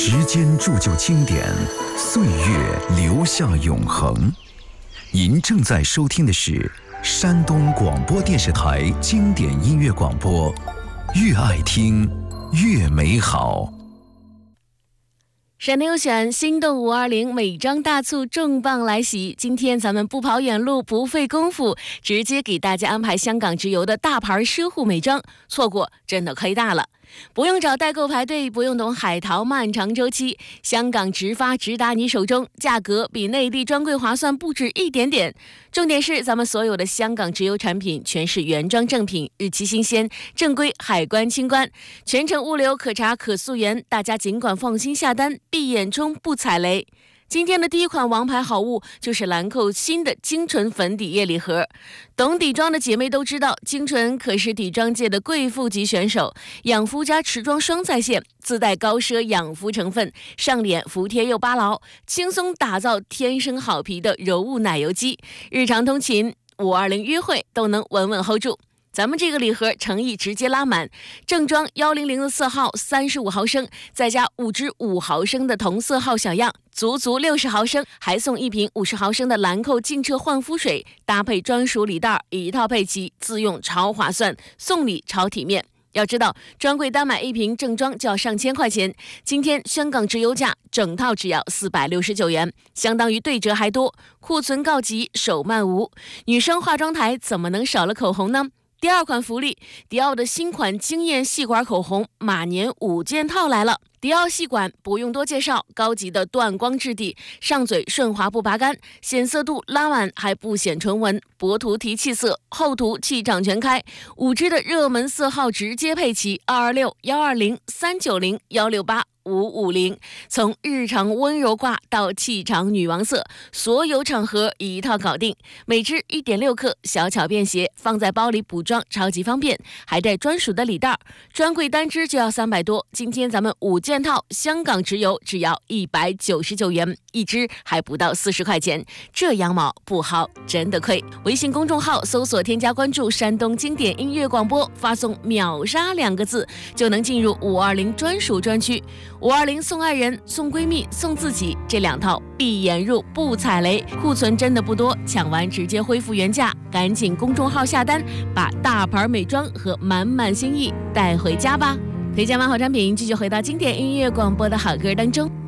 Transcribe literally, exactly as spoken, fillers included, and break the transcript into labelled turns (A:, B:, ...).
A: 时间铸就经典，岁月留下永恒。您正在收听的是山东广播电视台经典音乐广播，越爱听越美好。
B: 闪电优选心动五二零美妆大促重磅来袭，今天咱们不跑远路不费功夫，直接给大家安排香港直邮的大牌奢护美妆，错过真的亏大了。不用找代购排队，不用懂海淘漫长周期，香港直发直达你手中，价格比内地专柜划算不止一点点。重点是咱们所有的香港直邮产品全是原装正品，日期新鲜，正规海关清关，全程物流可查可溯源，大家尽管放心下单，闭眼冲不踩雷。今天的第一款王牌好物就是兰蔻新的精纯粉底液礼盒。懂底妆的姐妹都知道，精纯可是底妆界的贵妇级选手，养肤加持妆双在线，自带高奢养肤成分，上脸服帖又巴牢，轻松打造天生好皮的柔雾奶油肌，日常通勤、五二零约会都能稳稳 hold 住。咱们这个礼盒诚意直接拉满，正装一零零的色号三十五毫升，再加五支五毫升的同色号小样，足足六十毫升，还送一瓶五十毫升的兰蔻净澈焕肤水，搭配专属礼袋，一套配齐，自用超划算，送礼超体面。要知道，专柜单买一瓶正装就要上千块钱，今天香港直邮价整套只要四百六十九元，相当于对折还多，库存告急，手慢无。女生化妆台怎么能少了口红呢？第二款福利，迪奥的新款惊艳细管口红马年五件套来了。迪奥细管不用多介绍，高级的断光质地，上嘴顺滑不拔干，显色度拉满还不显唇纹，薄涂提气色，厚涂气场全开。五支的热门色号直接配齐二二六、一二零、三九零、一六八、五五零，从日常温柔挂到气场女王色，所有场合一套搞定。每支 一点六克，小巧便携，放在包里补妆超级方便，还带专属的礼袋，专柜单支就要三百多，今天咱们五件套香港直邮只要一百九十九元，一支还不到四十块钱，这羊毛不薅真的亏。微信公众号搜索添加关注山东经典音乐广播，发送秒杀两个字就能进入五二零专属专区。五二零送爱人、送闺蜜、送自己，这两套闭眼入不踩雷，库存真的不多，抢完直接恢复原价，赶紧公众号下单，把大牌美妆和满满心意带回家吧。推荐完好产品，继续回到经典音乐广播的好歌当中。